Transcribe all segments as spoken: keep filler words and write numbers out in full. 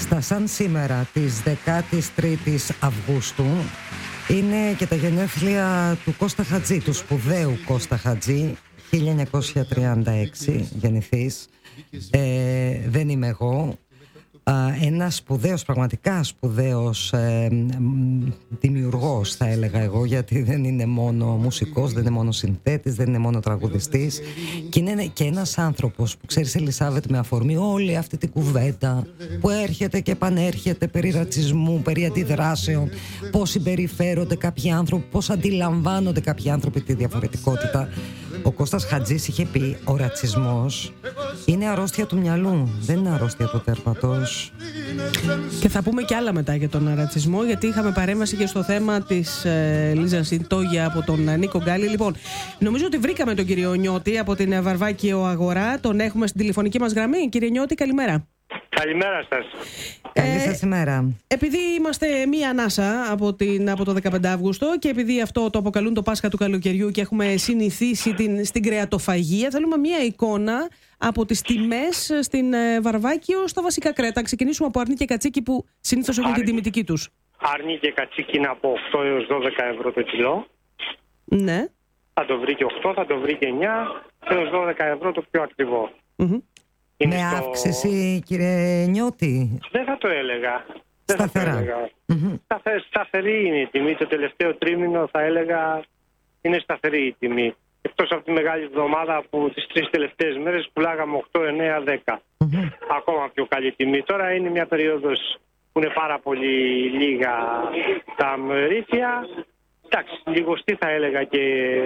Στα σαν σήμερα της δεκάτης τρίτης Αυγούστου είναι και τα γενέθλια του Κώστα Χατζή, του σπουδαίου Κώστα Χατζή, χίλια εννιακόσια τριάντα έξι γεννηθής. Ε, δεν είμαι εγώ. Ένας σπουδαίος, πραγματικά σπουδαίος ε, δημιουργός, θα έλεγα εγώ, γιατί δεν είναι μόνο μουσικός, δεν είναι μόνο συνθέτης, δεν είναι μόνο τραγουδιστής, και είναι και ένας άνθρωπος που, ξέρεις Ελισάβετ, με αφορμή όλη αυτή την κουβέντα που έρχεται και επανέρχεται περί ρατσισμού, περί αντιδράσεων, πώς συμπεριφέρονται κάποιοι άνθρωποι, πώς αντιλαμβάνονται κάποιοι άνθρωποι τη διαφορετικότητα. Ο Κώστας Χατζής είχε πει: ο ρατσισμός είναι αρρώστια του μυαλού, δεν είναι αρρώστια του τέρματος. Και θα πούμε κι άλλα μετά για τον ρατσισμό, γιατί είχαμε παρέμβαση και στο θέμα της ε, Λίζα Συντόγια από τον Νίκο Γκάλι. Λοιπόν, νομίζω ότι βρήκαμε τον κύριο Νιώτη από την Βαρβάκιο Αγορά. Τον έχουμε στην τηλεφωνική μας γραμμή. Κύριε Νιώτη, καλημέρα. Καλημέρα σας. Καλή σας ημέρα. Επειδή είμαστε μία ανάσα από, την, από το δεκαπέντε Αύγουστο και επειδή αυτό το αποκαλούν το Πάσχα του καλοκαιριού και έχουμε συνηθίσει την, στην κρεατοφαγία, θέλουμε μία εικόνα από τις τιμές στην ε, Βαρβάκιο στα βασικά κρέατα. Ξεκινήσουμε από αρνί και κατσίκι που συνήθως έχουν την τιμητική τους. Αρνί και κατσίκι είναι από οκτώ έως δώδεκα ευρώ το κιλό. Ναι. Θα το βρει και οκτώ, θα το βρει και εννιά έως δώδεκα ευρώ το πιο ακριβό. Mm-hmm. Με στο... αύξηση, κύριε Νιώτη? Δεν θα το έλεγα. Σταθερά. Δεν θα το έλεγα. Mm-hmm. Σταθε, σταθερή είναι η τιμή. Το τελευταίο τρίμηνο θα έλεγα είναι σταθερή η τιμή. Εκτός από τη μεγάλη εβδομάδα που τις τρεις τελευταίες μέρες πουλάγαμε οκτώ, εννιά, δέκα. Mm-hmm. Ακόμα πιο καλή τιμή. Τώρα είναι μια περίοδος που είναι πάρα πολύ λίγα τα μερίδια. Εντάξει, λιγοστή θα έλεγα και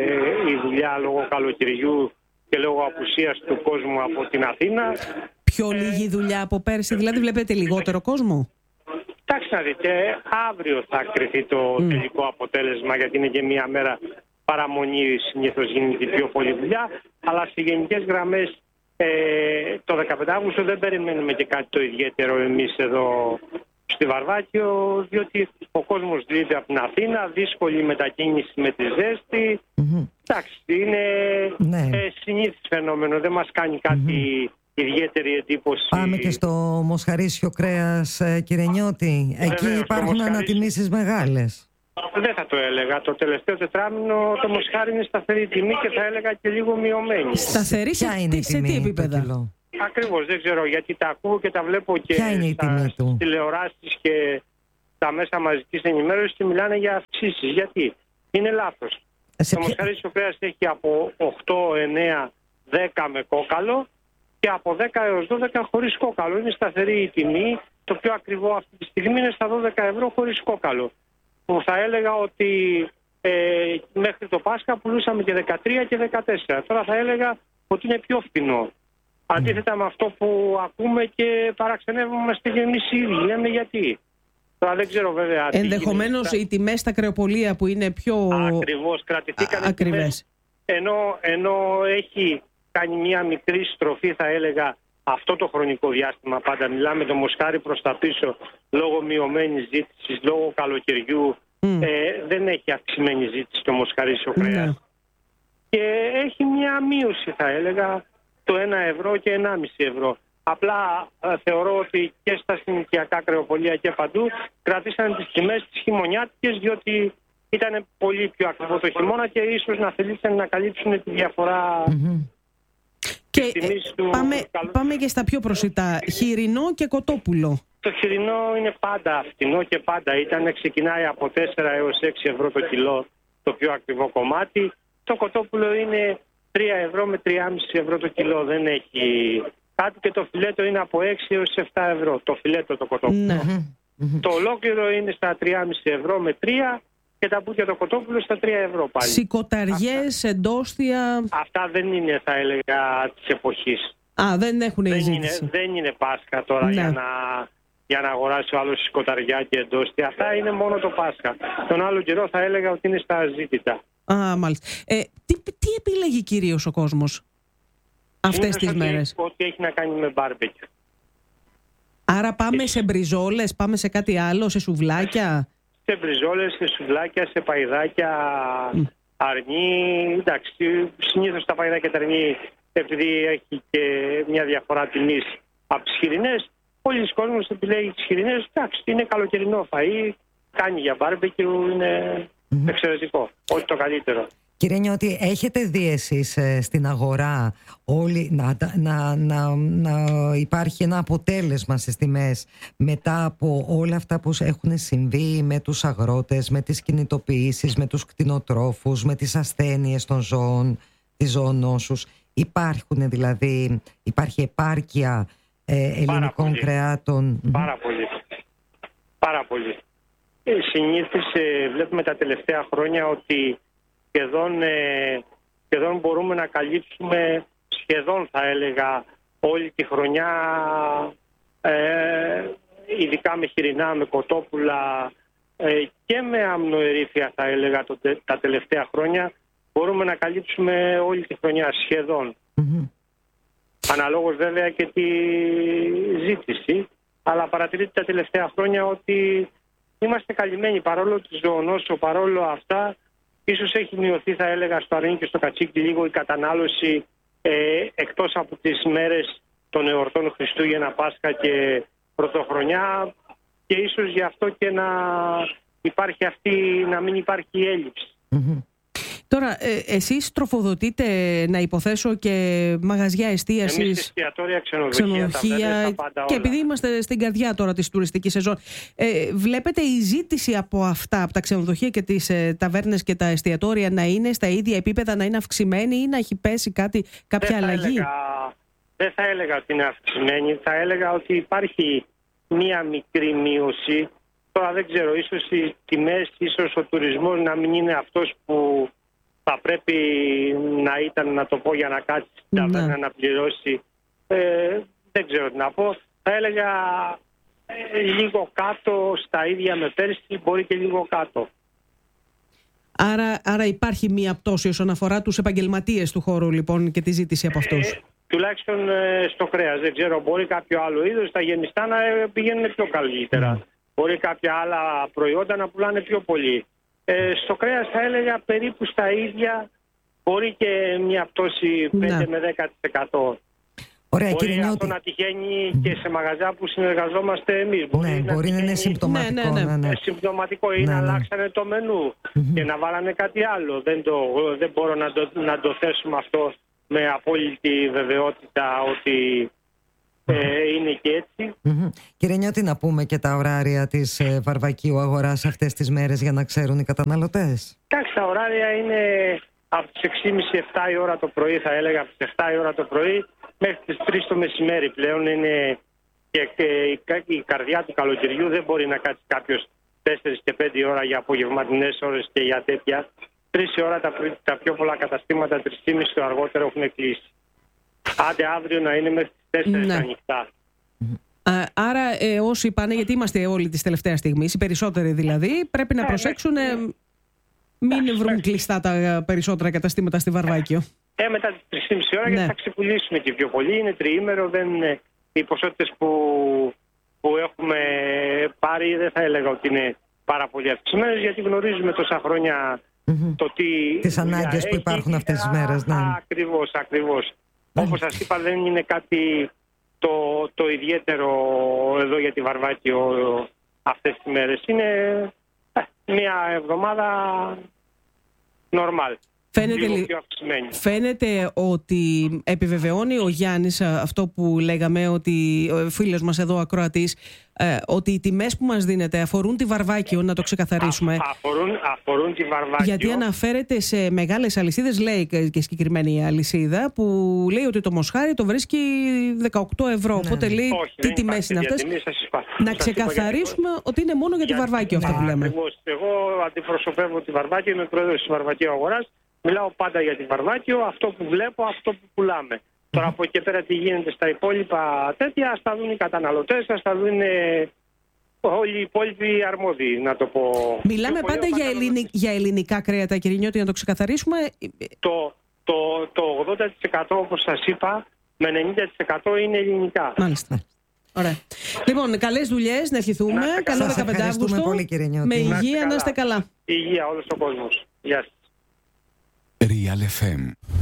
η δουλειά λόγω καλοκαιριού και λόγω απουσίας του κόσμου από την Αθήνα. Πιο λίγη δουλειά από πέρσι, δηλαδή βλέπετε λιγότερο κόσμο? Εντάξει, να δείτε, αύριο θα κρυθεί το mm. τελικό αποτέλεσμα, γιατί είναι και μία μέρα παραμονή, συνήθως γίνεται πιο πολύ δουλειά, αλλά σε γενικές γραμμές ε, το δεκαπέντε Αυγούστου δεν περιμένουμε και κάτι το ιδιαίτερο εμείς εδώ στη Βαρβάκιο, διότι ο κόσμος λείπει από την Αθήνα, δύσκολη μετακίνηση με τη ζέστη. Mm-hmm. Εντάξει, είναι ναι. ε, συνήθις φαινόμενο, δεν μας κάνει κάτι mm-hmm. ιδιαίτερη εντύπωση. Πάμε και στο μοσχαρίσιο κρέας, κύριε Νιώτη. Εκεί Βέβαια, υπάρχουν μοσχαρίσιο... ανατιμήσεις μεγάλες. Δεν θα το έλεγα. Το τελευταίο τετράμινο το μοσχάρι είναι σταθερή τιμή και θα έλεγα και λίγο μειωμένη. Σταθερή σε, σε, σε τι επίπεδα? Ακριβώς, δεν ξέρω, γιατί τα ακούω και τα βλέπω και στα τηλεοράσεις και τα μέσα μαζικής ενημέρωσης και μιλάνε για αυξήσεις. Γιατί? Είναι λάθος. Σε το ποια... μοσχαρίσιο κρέας έχει από οκτώ, εννιά, δέκα με κόκαλο και από δέκα έως δώδεκα χωρίς κόκαλο. Είναι σταθερή η τιμή. Το πιο ακριβό αυτή τη στιγμή είναι στα δώδεκα ευρώ χωρίς κόκαλο. Που θα έλεγα ότι ε, μέχρι το Πάσχα πουλούσαμε και δεκατρία και δεκατέσσερα. Τώρα θα έλεγα ότι είναι πιο φθηνό. Αντίθετα με αυτό που ακούμε και παραξενεύομαστε και εμείς οι ίδιοι. Λέμε γιατί. Τώρα δεν ξέρω βέβαια. Ενδεχομένως οι τιμές στα κρεοπολία που είναι πιο ακριβώς κρατηθήκαν ακριβές. Ενώ, ενώ έχει κάνει μια μικρή στροφή, θα έλεγα, αυτό το χρονικό διάστημα. Πάντα μιλάμε το μοσχάρι προς τα πίσω λόγω μειωμένης ζήτησης, λόγω καλοκαιριού. Mm. Ε, δεν έχει αυξημένη ζήτηση το μοσχαρίσιο κρέας. Mm. Και έχει μια μείωση, θα έλεγα, το ένα ευρώ και ενάμιση ευρώ. Απλά ε, θεωρώ ότι και στα συνοικιακά κρεοπολία και παντού κρατήσαν τις τιμές τις χειμωνιάτικες, διότι ήταν πολύ πιο ακριβό το χειμώνα και ίσως να θελήσαν να καλύψουν τη διαφορά. Mm-hmm. Και του... πάμε, πάμε και στα πιο προσιτά. Χοιρινό και κοτόπουλο. Το χοιρινό είναι πάντα φθηνό και πάντα ήταν. Ξεκινάει από τέσσερα έως έξι ευρώ το κιλό, το πιο ακριβό κομμάτι. Το κοτόπουλο είναι τρία ευρώ με τρία κόμμα πέντε ευρώ το κιλό. Δεν έχει κάτι. Και το φιλέτο είναι από έξι έως επτά ευρώ. Το φιλέτο το κοτόπουλο. Ναι. Το ολόκληρο είναι στα τρία κόμμα πέντε ευρώ με τρία. Και τα μπουκιά το κοτόπουλο στα τρία ευρώ πάλι. Σικοταριές, εντόστια. Αυτά δεν είναι, θα έλεγα, της εποχής. Α, δεν έχουν δεν ζήτηση. Είναι, δεν είναι Πάσχα τώρα ναι. για, να, για να αγοράσει ο άλλος σικοταριά και εντόστια. Αυτά είναι μόνο το Πάσχα. Τον άλλο καιρό θα έλεγα ότι είναι στα αζήτητα. Α, μάλιστα. Ε, τι, τι επιλέγει κυρίως ο κόσμος αυτές τις μέρες? Ό,τι έχει να κάνει με μπάρμπεκιου. Άρα πάμε σε μπριζόλες, πάμε σε κάτι άλλο, σε σουβλάκια? Σε μπριζόλες, σε σουβλάκια, σε παϊδάκια, mm. αρνί. Εντάξει, συνήθως τα παϊδάκια τα αρνί, επειδή έχει και μια διαφορά τιμής από τις χοιρινές, πολλοί κόσμος επιλέγει τις χοιρινές. Εντάξει, είναι καλοκαιρινό φαΐ, κάνει για μπάρμπεκιου, είναι mm-hmm. εξαιρετικό. Όχι το καλύτερο. Κύριε Νιώτη, έχετε δει εσείς ε, στην αγορά όλοι, να, να, να, να υπάρχει ένα αποτέλεσμα στις τιμές μετά από όλα αυτά που έχουν συμβεί με τους αγρότες, με τις κινητοποιήσεις, με τους κτηνοτρόφους, με τις ασθένειες των ζώων, τις ζωονόσους? Υπάρχουν δηλαδή, υπάρχει επάρκεια ε, ελληνικών κρεάτων? Πάρα πολύ. Πάρα πολύ. Ε, συνήθως ε, βλέπουμε τα τελευταία χρόνια ότι Σχεδόν, ε, σχεδόν μπορούμε να καλύψουμε, σχεδόν θα έλεγα, όλη τη χρονιά, ε, ειδικά με χοιρινά, με κοτόπουλα ε, και με αμνοερήφια θα έλεγα το, τα τελευταία χρόνια, μπορούμε να καλύψουμε όλη τη χρονιά σχεδόν. Mm-hmm. Αναλόγως βέβαια και τη ζήτηση, αλλά παρατηρείται τα τελευταία χρόνια ότι είμαστε καλυμμένοι παρόλο τη ζωονόσο, παρόλο αυτά. Ίσως έχει μειωθεί, θα έλεγα, στο Αρνί και στο Κατσίκι λίγο η κατανάλωση ε, εκτός από τις μέρες των εορτών Χριστούγεννα, Πάσχα και Πρωτοχρονιά, και ίσως γι' αυτό και να υπάρχει αυτή, να μην υπάρχει έλλειψη. Mm-hmm. Τώρα, ε, εσείς τροφοδοτείτε, να υποθέσω, και μαγαζιά εστίασης, εμείς εστιατόρια, ξενοδοχεία, ξενοδοχεία τα πάντα, και επειδή είμαστε στην καρδιά τώρα της τουριστικής σεζόν, ε, βλέπετε η ζήτηση από αυτά, από τα ξενοδοχεία και τις ε, ταβέρνες και τα εστιατόρια, να είναι στα ίδια επίπεδα, να είναι αυξημένη ή να έχει πέσει κάτι, κάποια δεν αλλαγή? Έλεγα, δεν θα έλεγα ότι είναι αυξημένη, θα έλεγα ότι υπάρχει μία μικρή μείωση. Τώρα δεν ξέρω, ίσως οι τιμές, ίσως ο τουρισμός να μην είναι αυτός που θα πρέπει να ήταν, να το πω, για να κάτσει στην ταβέρνα να πληρώσει. Ε, δεν ξέρω τι να πω. Θα έλεγα ε, λίγο κάτω, στα ίδια με πέρσι, μπορεί και λίγο κάτω. Άρα, άρα υπάρχει μία πτώση όσον αφορά τους επαγγελματίες του χώρου, λοιπόν, και τη ζήτηση από αυτούς. Ε, τουλάχιστον ε, στο κρέας. Δεν ξέρω, μπορεί κάποιο άλλο είδος, τα γεμιστά να ε, πηγαίνουν πιο καλύτερα. Mm. Μπορεί κάποια άλλα προϊόντα να πουλάνε πιο πολύ. Ε, στο κρέας θα έλεγα περίπου στα ίδια, μπορεί και μια πτώση πέντε με δέκα τοις εκατό. Ωραία, μπορεί κύριε αυτό Νιώτη. να τυχαίνει και σε μαγαζιά που συνεργαζόμαστε εμείς. Μπορεί, ναι, να, μπορεί να είναι συμπτωματικό. Ναι, ναι, ναι. Ναι. Συμπτωματικό ή ναι, να ναι. αλλάξανε το μενού mm-hmm. και να βάλανε κάτι άλλο. Δεν, το, δεν μπορώ να το, να το θέσουμε αυτό με απόλυτη βεβαιότητα ότι ε, είναι και έτσι. Mm-hmm. Κύριε Νιώτη, να πούμε και τα ωράρια της ε, βαρβακίου αγοράς αυτές τις μέρες για να ξέρουν οι καταναλωτές. Εντάξει, τα ωράρια είναι από τις έξι και μισή επτά η ώρα το πρωί, θα έλεγα, από τις επτά η ώρα το πρωί μέχρι τις τρεις το μεσημέρι. Πλέον είναι και, και η, η καρδιά του καλοκαιριού, δεν μπορεί να κάτσει κάποιος τέσσερις και πέντε ώρα για απογευματινές ώρες και για τέτοια. Τρεις η ώρα τα, τα πιο πολλά καταστήματα, τρεις και μισή το αργότερο έχουν κλείσει. Άντε αύριο να είναι μέχρι τις τέσσερις ναι. ανοιχτά. Α, άρα ε, όσοι πάνε, γιατί είμαστε όλοι της τελευταίας στιγμής, οι περισσότεροι δηλαδή, πρέπει να προσέξουν ε, μην βρουν κλειστά τα περισσότερα καταστήματα στη Βαρβάκιο. Ε, μετά τις τρεις και μισή ώρα ναι. γιατί θα ξεπουλήσουμε και πιο πολύ. Είναι τριήμερο, δεν είναι οι ποσότητες που, που έχουμε πάρει, δεν θα έλεγα ότι είναι πάρα πολύ αυξημένες, γιατί γνωρίζουμε τόσα χρόνια mm-hmm. το τι... τις ανάγκες που υπάρχουν αυτές τις μέρες. Ναι. Ακριβώς, ακριβώς. Mm-hmm. Όπως σας είπα, δεν είναι κάτι το, το ιδιαίτερο εδώ για τη Βαρβάκιο αυτές τις μέρες. Είναι ε, μια εβδομάδα normal. Φαίνεται, φαίνεται ότι επιβεβαιώνει ο Γιάννης αυτό που λέγαμε, ότι ο φίλος μας εδώ ακροατής, ε, ότι οι τιμές που μας δίνεται αφορούν τη Βαρβάκιο, να το ξεκαθαρίσουμε. Α, αφορούν, αφορούν τη Βαρβάκιο. Γιατί αναφέρεται σε μεγάλες αλυσίδες, λέει και συγκεκριμένη αλυσίδα, που λέει ότι το μοσχάρι το βρίσκει δεκαοκτώ ευρώ. Ναι. Οπότε λέει, όχι, τι τιμές είναι αυτές. Να ξεκαθαρίσουμε για... ότι είναι μόνο για, για τη Βαρβάκιο αυτό που λέμε. Ακριβώς. Εγώ αντιπροσωπεύω τη Βαρβάκιο, είμαι πρόεδρος της Βαρβακίου Αγοράς. Μιλάω πάντα για τη Βαρβάκιο, αυτό που βλέπω, αυτό που πουλάμε. Mm-hmm. Τώρα από εκεί πέρα τι γίνεται στα υπόλοιπα τέτοια, ας τα δουν οι καταναλωτές, ας τα δουν όλοι οι υπόλοιποι αρμόδιοι, να το πω. Μιλάμε πάντα για, ελληνι... για ελληνικά κρέατα, κύριε Νιώτη, να το ξεκαθαρίσουμε. Το, το, το ογδόντα τοις εκατό, όπως σας είπα, με ενενήντα τοις εκατό είναι ελληνικά. Μάλιστα. Ωραία. Λοιπόν, καλές δουλειές, να ευχηθούμε. Καλό δεκαπέντε Αυγούστου. Πολύ, κύριε Νιώτη. Με υγεία, να είστε καλά. Υγεία όλος ο κόσμος. Γεια σας. Real εφ εμ.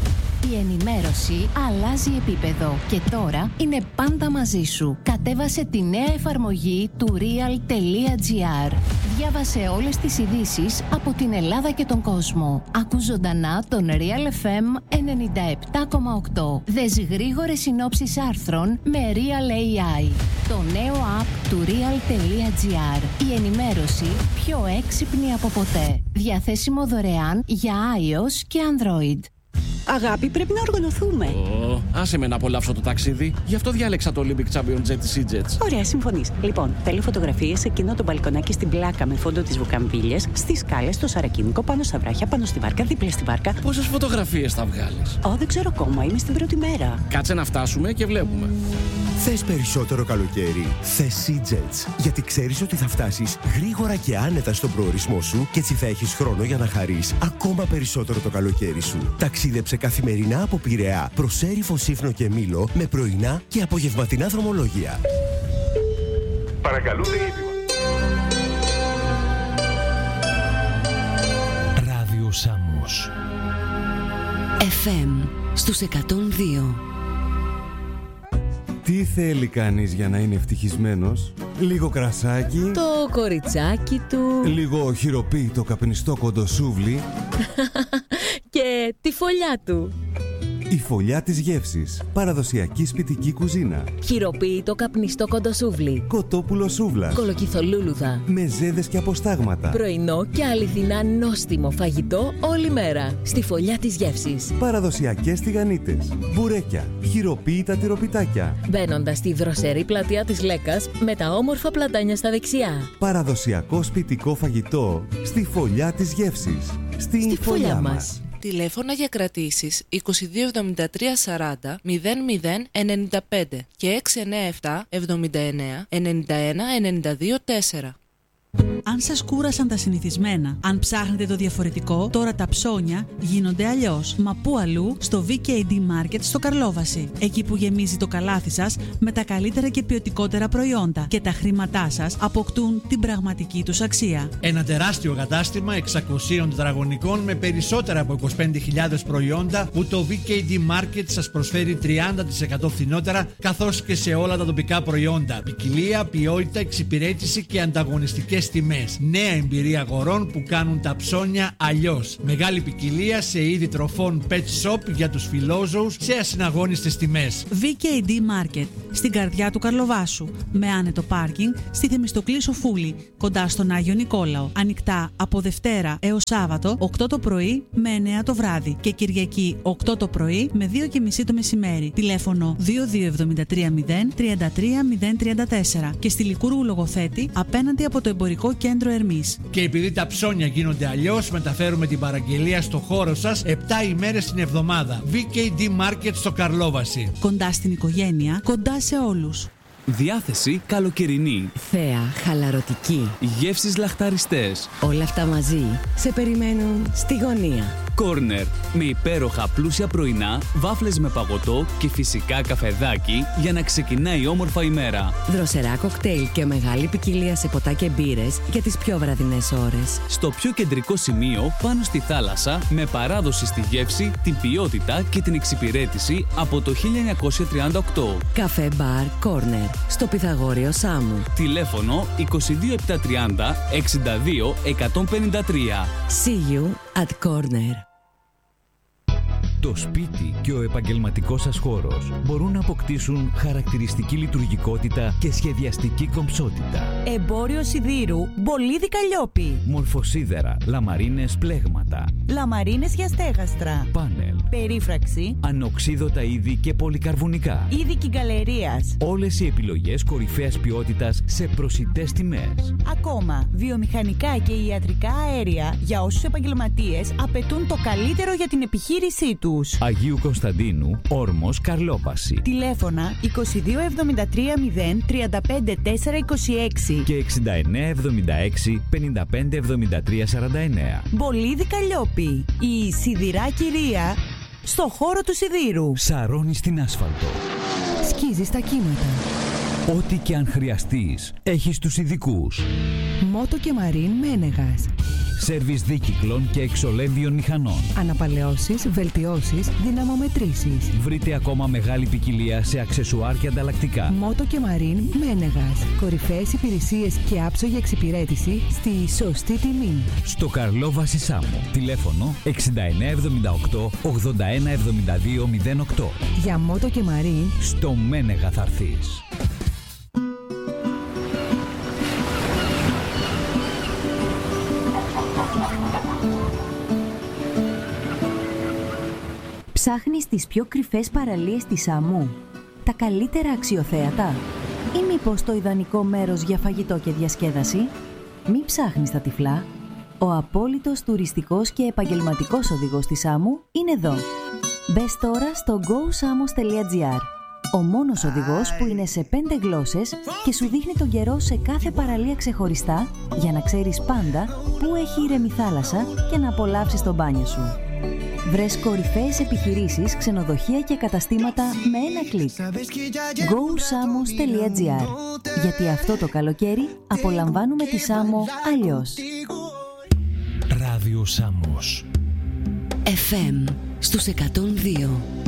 Η ενημέρωση αλλάζει επίπεδο και τώρα είναι πάντα μαζί σου. Κατέβασε τη νέα εφαρμογή του real.gr. Διάβασε όλες τις ειδήσεις από την Ελλάδα και τον κόσμο. Ακού ζωντανά τον Real εφ εμ ενενήντα επτά κόμμα οκτώ. Δες γρήγορες συνόψεις άρθρων με Real έι άι. Το νέο app του real.gr. Η ενημέρωση πιο έξυπνη από ποτέ. Διαθέσιμο δωρεάν για iOS και Android. Αγάπη, πρέπει να οργανωθούμε. Oh, άσε με να απολαύσω το ταξίδι. Γι' αυτό διάλεξα το Olympic Champion Jet της EasyJet. Ωραία, συμφωνείς. Λοιπόν, θέλω φωτογραφίες σε εκείνο το μπαλκονάκι στην πλάκα με φόντο τις βουκαμβίλιες, στις σκάλες, στο Σαρακίνικο, πάνω στα βράχια, πάνω στη βάρκα, δίπλα στη βάρκα. Πόσες φωτογραφίες θα βγάλεις? Ω, δεν ξέρω ακόμα. Είμαι στην πρώτη μέρα. Κάτσε να φτάσουμε και βλέπουμε. Θες περισσότερο καλοκαίρι? Θες EasyJet. Γιατί ξέρεις ότι θα φτάσεις γρήγορα και άνετα στον προορισμό σου και έτσι θα έχεις χρόνο για να χαρείς ακόμα περισσότερο το καλοκαίρι σου. Ταξίδεψε καθημερινά από Πειραιά προς Έριφο, Σύφνο και Μήλο με πρωινά και απογευματινά δρομολόγια. Παρακαλούνται έτοιμα. Ράδιο Σάμος εφ εμ στους εκατόν δύο. Τι θέλει κανείς για να είναι ευτυχισμένος? Λίγο κρασάκι, το κοριτσάκι του, λίγο χειροποίητο καπνιστό κοντοσούβλι και τη φωλιά του. Η φωλιά της γεύσης. Παραδοσιακή σπιτική κουζίνα. Χειροποίητο καπνιστό κοντοσούβλι. Κοτόπουλο σούβλα. Κολοκυθολούλουδα. Μεζέδες και αποστάγματα. Πρωινό και αληθινά νόστιμο φαγητό όλη μέρα. Στη φωλιά της γεύσης. Παραδοσιακές τηγανίτες. Μπουρέκια. Χειροποίητα τυροπιτάκια. Μπαίνοντας στη δροσερή πλατεία της Λέκας με τα όμορφα πλατάνια στα δεξιά. Παραδοσιακό σπιτικό φαγητό. Στη φωλιά της γεύσης. Στη, στη φωλιά, φωλιά μας. μας. Τηλέφωνα για κρατήσεις είκοσι δύο εβδομήντα τρία σαράντα μηδέν μηδέν ενενήντα πέντε και έξι εννιά επτά εβδομήντα εννιά ενενήντα ένα ενενήντα δύο τέσσερα. Αν σας κούρασαν τα συνηθισμένα, αν ψάχνετε το διαφορετικό, τώρα τα ψώνια γίνονται αλλιώς. Μα πού αλλού? Στο βι κέι ντι Market στο Καρλόβαση. Εκεί που γεμίζει το καλάθι σας με τα καλύτερα και ποιοτικότερα προϊόντα και τα χρήματά σας αποκτούν την πραγματική τους αξία. Ένα τεράστιο κατάστημα εξακόσιων τετραγωνικών με περισσότερα από είκοσι πέντε χιλιάδες προϊόντα που το βι κέι ντι Market σας προσφέρει τριάντα τοις εκατό φθηνότερα, καθώς και σε όλα τα τοπικά προϊόντα. Ποικιλία, ποιότητα, εξυπηρέτηση και ανταγωνιστικές τιμές. Νέα εμπειρία αγορών που κάνουν τα ψώνια αλλιώς. Μεγάλη ποικιλία σε είδη τροφών pet shop για τους φιλόζωους σε ασυναγώνιστες τιμές. βι κέι ντι Market, στην καρδιά του Καρλοβάσου. Με άνετο πάρκινγκ στη Θεμιστοκλή Σοφούλη, κοντά στον Άγιο Νικόλαο. Ανοιχτά από Δευτέρα έως Σάββατο, οκτώ το πρωί με εννιά το βράδυ. Και Κυριακή, οκτώ το πρωί με δύο και μισή το μεσημέρι. Τηλέφωνο δύο δύο εβδομήντα τρία μηδέν τριάντα τρία μηδέν τριάντα τέσσερα. Και στη Λικούρου Λογοθέτη, απέναντι από το Εμπορικό Κέντρο Ερμής. Και επειδή τα ψώνια γίνονται αλλιώς, μεταφέρουμε την παραγγελία στο χώρο σας επτά ημέρες την εβδομάδα. βι κέι ντι Market στο Καρλόβαση. Κοντά στην οικογένεια, κοντά σε όλους. Διάθεση καλοκαιρινή. Θέα χαλαρωτική. Γεύσεις λαχταριστές. Όλα αυτά μαζί σε περιμένουν στη γωνία. Κόρνερ. Με υπέροχα πλούσια πρωινά, βάφλες με παγωτό και φυσικά καφεδάκι για να ξεκινάει όμορφα η μέρα. Δροσερά κοκτέιλ και μεγάλη ποικιλία σε ποτά και μπύρες για τις πιο βραδινές ώρες. Στο πιο κεντρικό σημείο, πάνω στη θάλασσα, με παράδοση στη γεύση, την ποιότητα και την εξυπηρέτηση από το χίλια εννιακόσια τριάντα οκτώ. Καφέ μπαρ Κόρνερ. Στο Πυθαγόριο Σάμου. Τηλέφωνο είκοσι δύο επτακόσια τριάντα εξήντα δύο εκατόν πενήντα τρία. See you at Corner. Το σπίτι και ο επαγγελματικός σας χώρος μπορούν να αποκτήσουν χαρακτηριστική λειτουργικότητα και σχεδιαστική κομψότητα. Εμπόριο σιδήρου Μπολίδι Καλλιόπη. Μορφοσίδερα, λαμαρίνες πλέγματα. Λαμαρίνες για στέγαστρα. Πάνελ. Περίφραξη. Ανοξίδωτα είδη και πολυκαρβουνικά. Είδη κυγκαλερίας. Όλες οι επιλογές κορυφαίας ποιότητας σε προσιτές τιμές. Ακόμα, βιομηχανικά και ιατρικά αέρια για όσους επαγγελματίες απαιτούν το καλύτερο για την επιχείρησή του. Αγίου Κωνσταντίνου, Όρμος, Καρλόβαση. Τηλέφωνα είκοσι δύο εβδομήντα τρία μηδέν τριάντα πέντε τέσσερα είκοσι έξι και εξήντα εννιά εβδομήντα έξι πενήντα πέντε εβδομήντα τρία σαράντα εννιά. Μπολίδι Καλλιόπη. Η σιδηρά κυρία στο χώρο του σιδήρου. Σαρώνει στην άσφαλτο. Σκίζει στα κύματα. Ό,τι και αν χρειαστείς, έχεις τους ειδικούς. Μότο και Μαρίν Μένεγας. Σέρβις δίκυκλων και εξολέμβιων μηχανών. Αναπαλαιώσεις, βελτιώσεις, δυναμομετρήσεις. Βρείτε ακόμα μεγάλη ποικιλία σε αξεσουάρ και ανταλλακτικά. Μότο και Μαρίν Μένεγας. Κορυφαίες υπηρεσίες και άψογη εξυπηρέτηση στη σωστή τιμή. Στο Καρλόβαση Σάμο. Τηλέφωνο εξήντα εννέα εβδομήντα οκτώ ογδόντα ένα εβδομήντα δύο μηδέν οκτώ. Για Μότο και Μαρίν στο Μένεγα θα έρθεις. Ψάχνεις τις πιο κρυφές παραλίες της Σάμου, τα καλύτερα αξιοθέατα ή μήπως το ιδανικό μέρος για φαγητό και διασκέδαση? Μην ψάχνεις τα τυφλά. Ο απόλυτος τουριστικός και επαγγελματικός οδηγός της Σάμου είναι εδώ. Μπες τώρα στο γκο σάμος τελεία τζι άρ. Ο μόνος οδηγός που είναι σε πέντε γλώσσες και σου δείχνει τον καιρό σε κάθε παραλία ξεχωριστά για να ξέρεις πάντα πού έχει ήρεμη θάλασσα και να απολαύσεις το μπάνιο σου. Βρες κορυφαίες επιχειρήσεις, ξενοδοχεία και καταστήματα με ένα κλικ. γκο σάμος τελεία τζι άρ. Γιατί αυτό το καλοκαίρι απολαμβάνουμε τη Σάμο αλλιώς. Ράδιο Σάμος εφ εμ στους εκατόν δύο.